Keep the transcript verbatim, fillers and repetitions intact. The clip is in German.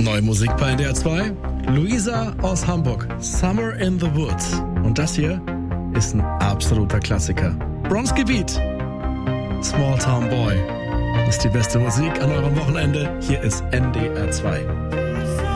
Neue Musik bei N D R zwei. Luisa aus Hamburg. Summer in the Woods. Und das hier ist ein absoluter Klassiker. Bronski Beat. Small Town Boy. Das ist die beste Musik an eurem Wochenende. Hier ist N D R zwei.